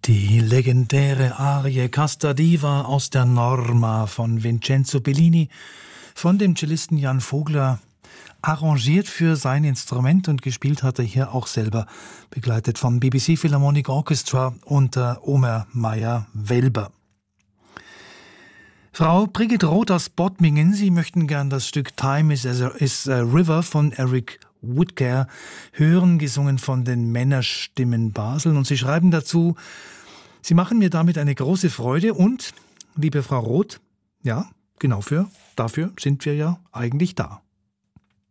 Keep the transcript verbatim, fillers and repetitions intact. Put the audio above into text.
Die legendäre Arie Casta Diva aus der Norma von Vincenzo Bellini von dem Cellisten Jan Vogler, arrangiert für sein Instrument und gespielt hat er hier auch selber, begleitet vom B B C Philharmonic Orchestra unter Omer Meyer-Welber. Frau Brigitte Roth aus Bottmingen, Sie möchten gern das Stück Time is a, is a River von Eric Woodcare hören, gesungen von den Männerstimmen Basel. Und Sie schreiben dazu: Sie machen mir damit eine große Freude und, liebe Frau Roth, ja, genau für, dafür sind wir ja eigentlich da.